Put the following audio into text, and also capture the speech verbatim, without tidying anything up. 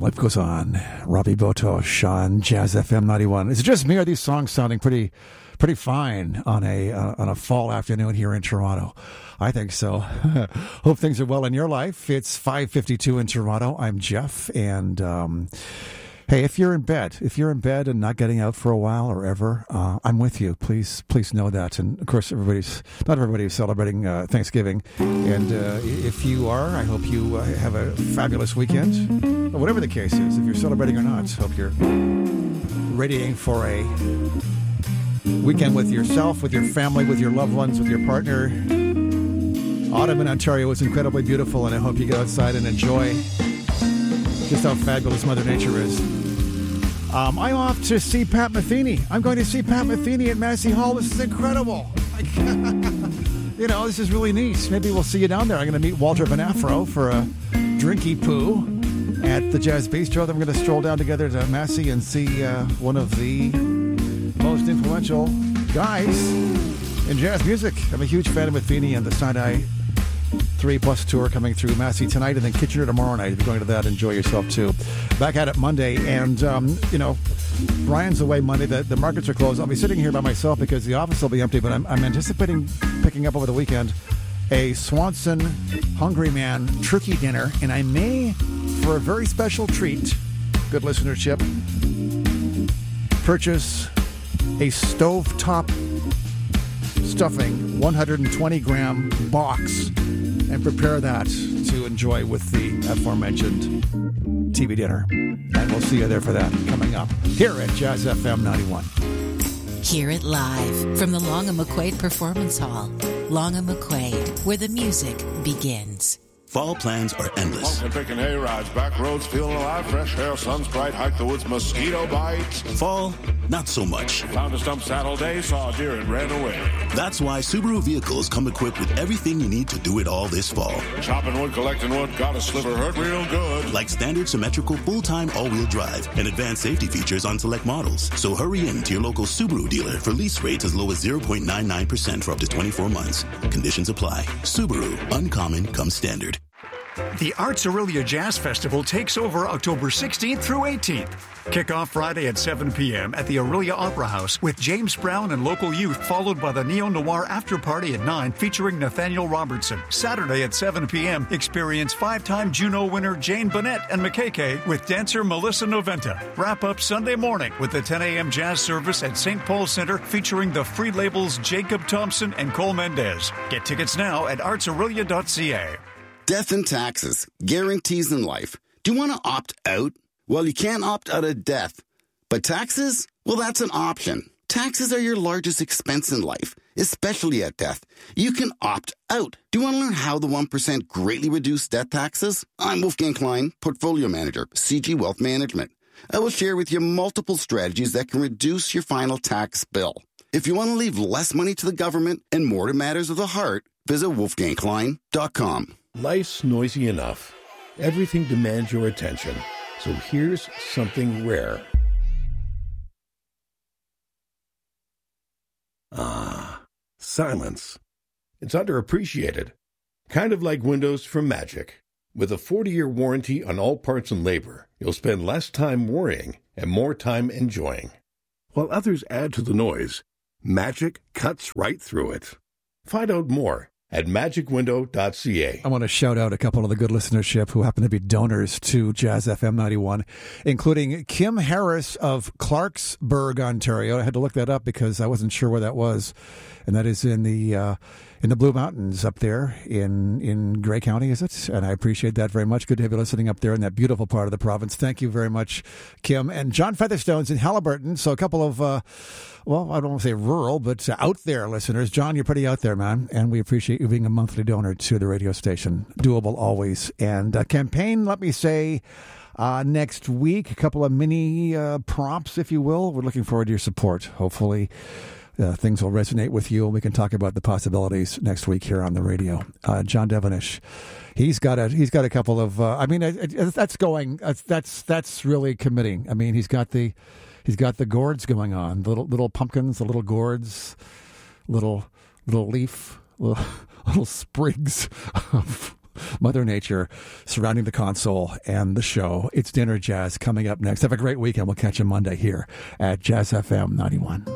Life Goes On. Robbie Botosh on Jazz F M ninety-one. Is it just me, or are these songs sounding pretty pretty fine on a uh, on a fall afternoon here in Toronto? I think so. Hope things are well in your life. It's five fifty-two in Toronto. I'm Jeff, and um, hey, if you're in bed, if you're in bed and not getting out for a while or ever, uh, I'm with you. Please, please know that. And of course, everybody's not everybody is celebrating uh, Thanksgiving. And uh, if you are, I hope you uh, have a fabulous weekend. But whatever the case is, if you're celebrating or not, hope you're readying for a weekend with yourself, with your family, with your loved ones, with your partner. Autumn in Ontario is incredibly beautiful, and I hope you go outside and enjoy just how fabulous Mother Nature is. Um, I'm off to see Pat Metheny. I'm going to see Pat Metheny at Massey Hall. This is incredible. Like, you know, this is really neat. Maybe we'll see you down there. I'm going to meet Walter Van Afro for a drinky poo at the Jazz Bistro. Then we're going to stroll down together to Massey and see uh, one of the most influential guys in jazz music. I'm a huge fan of Metheny and the Side-Eye three plus tour coming through Massey tonight, and then Kitchener tomorrow night. If you're going to that, enjoy yourself too. Back at it Monday, and um, you know, Brian's away Monday. The, the markets are closed. I'll be sitting here by myself because the office will be empty, but I'm, I'm anticipating picking up over the weekend a Swanson Hungry Man turkey dinner, and I may, for a very special treat, good listenership, purchase a stovetop stuffing one hundred twenty gram box and prepare that to enjoy with the aforementioned T V dinner. And we'll see you there for that coming up here at Jazz F M ninety-one. Hear it live from the Long and McQuaid Performance Hall. Long and McQuaid, where the music begins. Fall plans are endless. Walking, picking hay rides, back roads, feeling alive, fresh air, sun's bright, hike the woods, mosquito bites. Fall, not so much. Found a stump saddle day, saw a deer and ran away. That's why Subaru vehicles come equipped with everything you need to do it all this fall. Chopping wood, collecting wood, got a sliver, hurt real good. Like standard symmetrical full-time all-wheel drive and advanced safety features on select models. So hurry in to your local Subaru dealer for lease rates as low as zero point nine nine percent for up to twenty-four months. Conditions apply. Subaru, uncommon comes standard. The Arts Aurelia Jazz Festival takes over October sixteenth through eighteenth. Kick off Friday at seven p.m. at the Aurelia Opera House with James Brown and local youth, followed by the neo-noir after party at nine featuring Nathaniel Robertson. Saturday at seven p.m. experience five-time Juno winner Jane Bennett and M K K with dancer Melissa Noventa. Wrap up Sunday morning with the ten a.m. jazz service at Saint Paul Center featuring the free labels Jacob Thompson and Cole Mendez. Get tickets now at arts aurelia dot c a. Death and taxes. Guarantees in life. Do you want to opt out? Well, you can't opt out of death. But taxes? Well, that's an option. Taxes are your largest expense in life, especially at death. You can opt out. Do you want to learn how the one percent greatly reduced death taxes? I'm Wolfgang Klein, Portfolio Manager, C G Wealth Management. I will share with you multiple strategies that can reduce your final tax bill. If you want to leave less money to the government and more to matters of the heart, visit wolfgang klein dot com. Life's noisy enough. Everything demands your attention. So here's something rare. Ah, silence. It's underappreciated. Kind of like Windows from Magic. With a forty-year warranty on all parts and labor, you'll spend less time worrying and more time enjoying. While others add to the noise, Magic cuts right through it. Find out more at magic window dot c a. I want to shout out a couple of the good listenership who happen to be donors to Jazz F M ninety-one, including Kim Harris of Clarksburg, Ontario. I had to look that up because I wasn't sure where that was. And that is in the uh, in the Blue Mountains up there in, in Grey County, is it? And I appreciate that very much. Good to have you listening up there in that beautiful part of the province. Thank you very much, Kim. And John Featherstone's in Halliburton. So a couple of, uh, well, I don't want to say rural, but out there listeners. John, you're pretty out there, man. And we appreciate you being a monthly donor to the radio station. Doable always. And uh, campaign, let me say, uh, next week, a couple of mini uh, prompts, if you will. We're looking forward to your support. Hopefully Uh, things will resonate with you, and we can talk about the possibilities next week here on the radio. Uh, John Devonish, he's got a he's got a couple of. Uh, I mean, it, it, that's going. That's that's that's really committing. I mean, he's got the he's got the gourds going on, little little pumpkins, the little gourds, little little leaf, little little sprigs of Mother Nature surrounding the console and the show. It's Dinner Jazz coming up next. Have a great weekend. We'll catch you Monday here at Jazz F M ninety-one.